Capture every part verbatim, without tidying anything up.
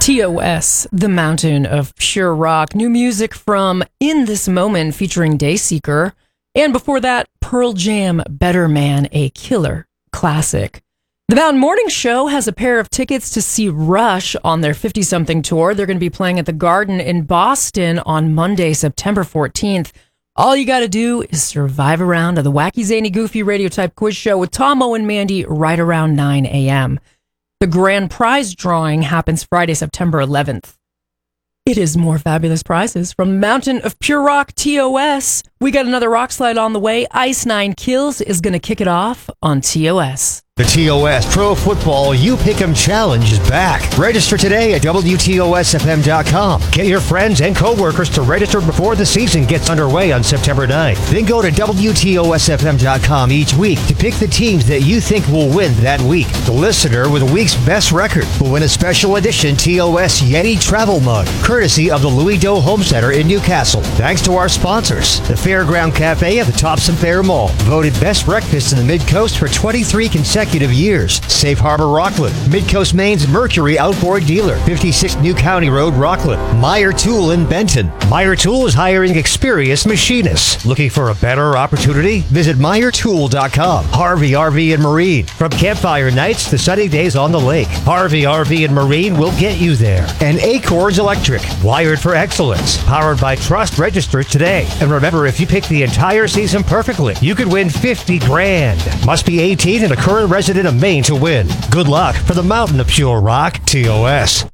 T O S, the mountain of pure rock. New music from In This Moment featuring Dayseeker. And before that, Pearl Jam, Better Man, a killer classic. The Mountain Morning Show has a pair of tickets to see Rush on their fifty-something tour. They're going to be playing at the Garden in Boston on Monday, September fourteenth. All you got to do is survive a round of the Wacky, Zany, Goofy radio type quiz show with Tomo and Mandy right around nine a.m. The grand prize drawing happens Friday, September eleventh. It is more fabulous prizes from Mountain of Pure Rock, T O S. We got another rock slide on the way. Ice Nine Kills is going to kick it off on T O S. The T O S Pro Football You Pick 'em Challenge is back. Register today at W T O S F M dot com. Get your friends and coworkers to register before the season gets underway on September ninth. Then go to W T O S F M dot com each week to pick the teams that you think will win that week. The listener with the week's best record will win a special edition T O S Yeti travel mug, courtesy of the Louis Doe Home Center in Newcastle. Thanks to our sponsors, the Fairground Cafe at the Thompson Fair Mall, voted best breakfast in the Mid-Coast for twenty-three consecutive years. Safe Harbor Rockland, Mid-Coast Maine's Mercury Outboard Dealer, fifty-six New County Road, Rockland. Meyer Tool in Benton. Meyer Tool is hiring experienced machinists. Looking for a better opportunity? Visit Meyer Tool dot com. Harvey R V and Marine. From campfire nights to sunny days on the lake, Harvey R V and Marine will get you there. And Acorns Electric, wired for excellence. Powered by Trust. Register today. And remember, if you pick the entire season perfectly, you could win fifty grand. Must be eighteen and a current resident of Maine to win. Good luck for the Mountain of Pure Rock, T O S.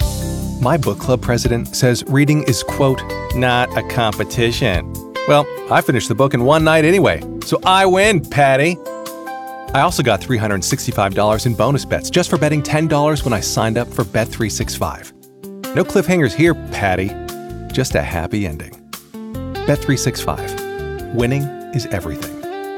My book club president says reading is, quote, not a competition. Well, I finished the book in one night anyway, so I win, Patty. I also got three hundred sixty-five dollars in bonus bets just for betting ten dollars when I signed up for Bet three sixty-five. No cliffhangers here, Patty. Just a happy ending. Bet three sixty-five. Winning is everything.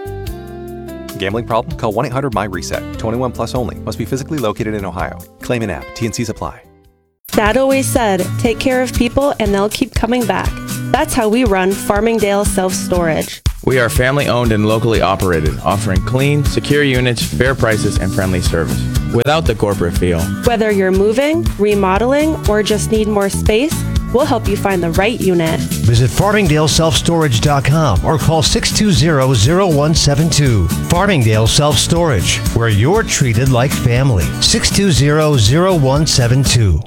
Gambling problem? Call one eight hundred M Y RESET. twenty-one plus only. Must be physically located in Ohio. Claim in app. T N Cs apply. Dad always said, take care of people and they'll keep coming back. That's how we run Farmingdale Self-Storage. We are family-owned and locally operated, offering clean, secure units, fair prices, and friendly service, without the corporate feel. Whether you're moving, remodeling, or just need more space, we'll help you find the right unit. Visit Farmingdale Self Storage dot com or call six two zero, zero one seven two. Farmingdale Self-Storage, where you're treated like family. six two zero, zero one seven two.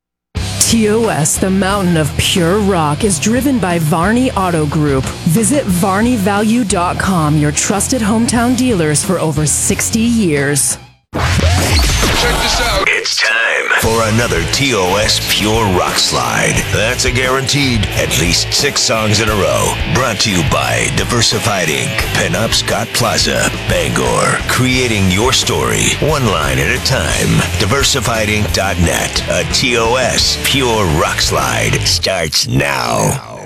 T O S, the mountain of pure rock, is driven by Varney Auto Group. Visit Varney Value dot com, your trusted hometown dealers for over sixty years. Check this out. It's time for another T O S Pure Rock Slide. That's a guaranteed at least six songs in a row. Brought to you by Diversified Incorporated. Pinup Scott Plaza, Bangor. Creating your story, one line at a time. Diversified Inc dot net. A T O S Pure Rock Slide starts now.